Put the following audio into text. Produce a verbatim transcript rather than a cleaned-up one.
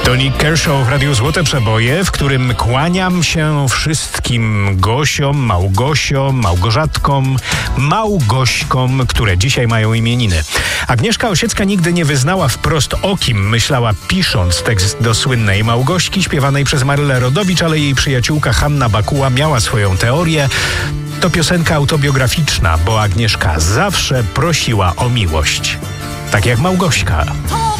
To Nick Kershaw w Radiu Złote Przeboje, w którym kłaniam się wszystkim Gosiom, Małgosiom, Małgorzatkom, Małgośkom, które dzisiaj mają imieniny. Agnieszka Osiecka nigdy nie wyznała wprost, o kim myślała, pisząc tekst do słynnej Małgośki śpiewanej przez Marylę Rodowicz, ale jej przyjaciółka Hanna Bakuła miała swoją teorię. To piosenka autobiograficzna, bo Agnieszka zawsze prosiła o miłość. Tak jak Małgośka.